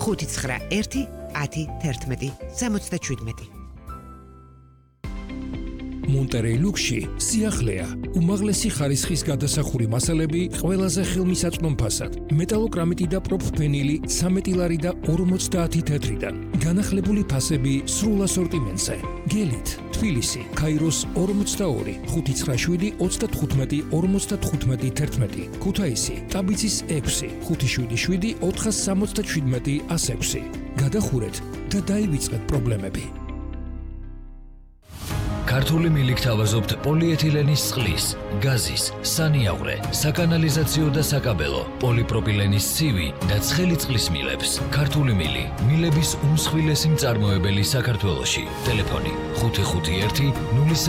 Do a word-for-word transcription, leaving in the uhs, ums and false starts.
ხუთი ცხრა ერთი ათი თერთმეტი სამოცდაშვიდმეტი. მონტერეი ლუქსში სიახლეა, უმაღლესი ხარისხის გადასახური მასალები ყველაზე ხელმისაწვდომ ფასად, მეტალოკრამიტი და პროფენილი ცამეტი ლარი და ორმოცდაათი თეთრიდან, განახლებული ფასები სრულ ასორტიმენტზე. გელით, თბილისი, ქაიროს ორმოცდაორი, ხუთი ცხრა შვიდი ოცდათხუთმეტი ორმოცდათხუთმეტი თერთმეტი, ქუთაისი, ტაბიცის ექვსი, ხუთი შვიდი შვიდი ოთხასამოცდაშვიდმეტი ასექვსი. გადახურეთ და დაივიწყეთ პრობლემები. ქართული მილიქ თავაზობთ პოლიეთილენის წყლის, გაზის, სანიავრე, საკანალიზაციო და საკაბელო, პოლიპროპილენის ცივი და ცხელი წყლის მილებს. ქართული მილი, მილების უმსხვილესი მწარმოებელი საქართველოში. ტელეფონი ხუთი ხუთი ერთი ნული